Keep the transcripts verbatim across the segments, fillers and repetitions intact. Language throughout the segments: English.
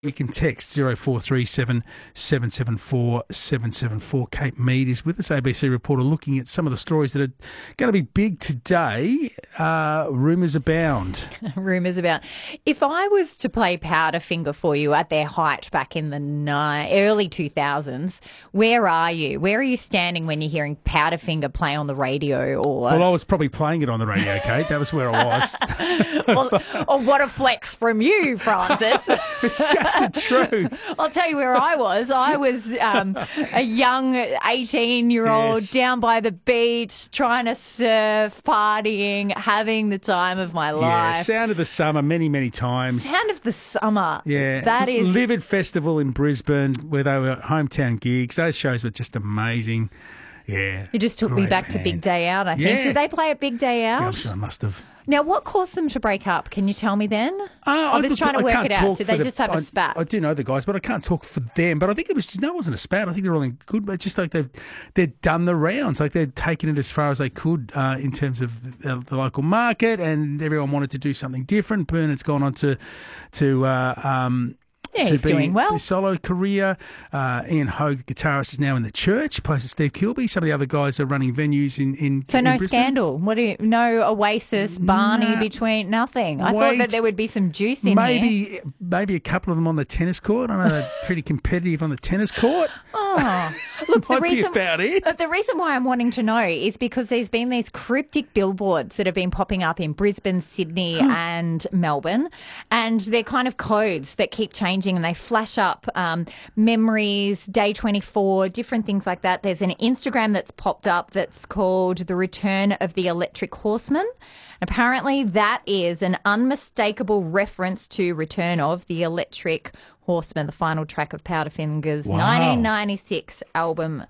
you can text zero four three seven, seven seven four, seven seven four. Kate Mead is with us, A B C reporter, looking at some of the stories that are going to be big today. Uh, rumours abound. Rumours about. If I was to play Powderfinger for you at their height back in the ni- early two thousands, where are you? Where are you standing when you're hearing Powderfinger play on the radio? Or Well, I was probably playing it on the radio, Kate. That was where I was. or, or what a flex from you, Francis. It's just the truth. I'll tell you where I was. I was um, a young eighteen-year-old Yes. down by the beach, trying to surf, partying, having the time of my Yeah, life. Sound of the Summer many, many times. Sound of the Summer. Yeah. That is... Livid Festival in Brisbane, where they were hometown gigs. Those shows were just amazing. Yeah. You just took me Great back to band. Big Day Out, I think. Yeah. Did they play at Big Day Yeah, I'm Out? sure I must have. Now, what caused them to break up? Can you tell me then? Uh, I was look, trying to I work can't it out. talk Did for they the- just have a I- spat? I do know the guys, but I can't talk for them. But I think it was just, no, it wasn't a spat. I think they're all in good, but just like they've they've done the rounds, like they've taken it as far as they could uh, in terms of the, the local market, and everyone wanted to do something different. Bernard's gone on to to. Uh, um, Yeah, to he's be doing well. his solo career. Uh, Ian Hogue, guitarist, is now in the church. He plays with Steve Kilby. Some of the other guys are running venues in in. So in no Brisbane. scandal. What do you, no Oasis, Barney Nah. between nothing. I thought Wait. that there would be some juice in here. Maybe maybe a couple of them on the tennis court. I know they're pretty competitive on the tennis court. Oh, look, the Might be reason about it. But the reason why I'm wanting to know is because there's been these cryptic billboards that have been popping up in Brisbane, Sydney, and Melbourne, and they're kind of codes that keep changing, and they flash up um, memories, day twenty-four, different things like that. There's an Instagram that's popped up that's called The Return of the Electric Horseman. Apparently, that is an unmistakable reference to Return of the Electric Horseman, the final track of Powderfinger's Wow. nineteen ninety-six album.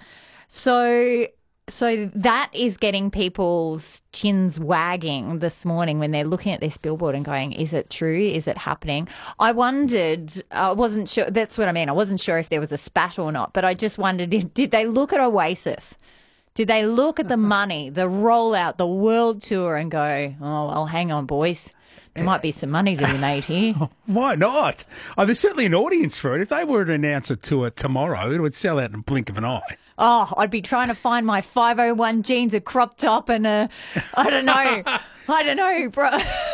So, so that is getting people's chins wagging this morning when they're looking at this billboard and going, "Is it true? Is it happening?" I wondered. I wasn't sure. That's what I mean. I wasn't sure if there was a spat or not, but I just wondered: if, did they look at Oasis? Did they look at the money, the rollout, the world tour, and go, "Oh well, hang on, boys. There might be some money to be made here." Why not? Oh, there's certainly an audience for it. If they were to announce a tour tomorrow, it would sell out in a blink of an eye. Oh, I'd be trying to find my five oh one jeans, a crop top, and a, I don't know, I don't know, bro.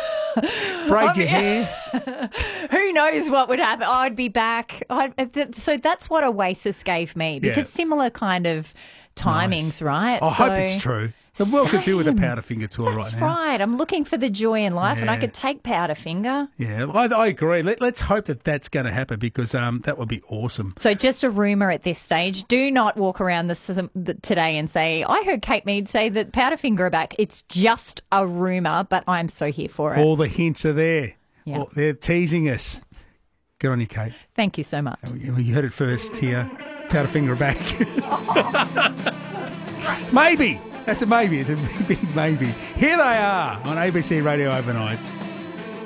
Braid I your mean, hair. Who knows what would happen? I'd be back. I'd, th- so that's what Oasis gave me, because Yeah. similar kind of timings, Nice. right? I hope So- it's true. The world could do with a Same. Powderfinger tour That's right now. right. I'm looking for the joy in life, and I Yeah. could take Powderfinger. Yeah, I, I agree. Let, let's hope that that's going to happen, because um, that would be awesome. So just a rumour at this stage. Do not walk around this the, today and say, "I heard Kate Mead say that Powderfinger are back." It's just a rumour, but I'm so here for it. All the hints are there. Yeah. Well, they're teasing us. Good on you, Kate. Thank you so much. You you heard it first here. Powderfinger are back. Maybe. That's a maybe. It's a big maybe. Here they are on A B C Radio Overnights.